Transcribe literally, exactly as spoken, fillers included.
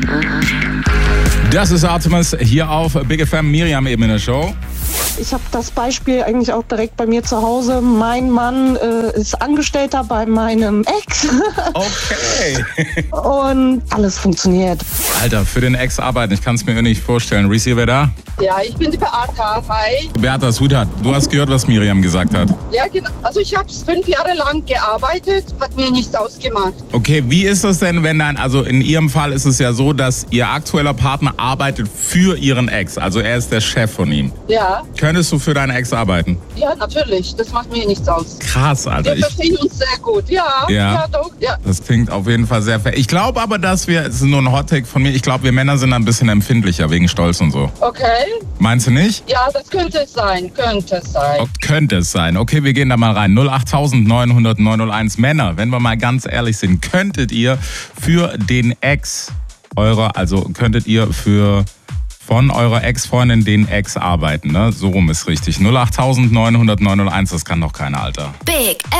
Das ist Artemis hier auf Big F M. Miriam eben in der Show. Ich habe das Beispiel eigentlich auch direkt bei mir zu Hause. Mein Mann äh, ist Angestellter bei meinem Ex. Okay. Und alles funktioniert. Alter, für den Ex arbeiten, ich kann es mir nicht vorstellen. Reese, wer da? Ja, ich bin die Beata. Hi. Beata Sweetheart, du hast gehört, was Miriam gesagt hat. Ja, genau. Also ich habe fünf Jahre lang gearbeitet, hat mir nichts ausgemacht. Okay, wie ist das denn, wenn dann, also in Ihrem Fall ist es ja so, dass Ihr aktueller Partner arbeitet für Ihren Ex, also er ist der Chef von ihm. Ja. Könntest du für deinen Ex arbeiten? Ja, natürlich. Das macht mir nichts aus. Krass, Alter. Wir Ich, verstehen uns sehr gut. Ja, Ja. ja, doch. Ja. das klingt auf jeden Fall sehr fair. Ich glaube aber, dass wir, es ist nur ein Hottake von mir, ich glaube, wir Männer sind ein bisschen empfindlicher wegen Stolz und so. Okay. Meinst du nicht? Ja, das könnte es sein. Könnte es sein. Oh, könnte es sein. Okay, wir gehen da mal rein. null acht neun null null neun null eins. Männer, wenn wir mal ganz ehrlich sind, könntet ihr für den Ex eurer, also könntet ihr für von eurer Ex-Freundin den Ex arbeiten, ne? So rum ist richtig. null acht neun null null neun null eins, das kann doch keiner, Alter. Big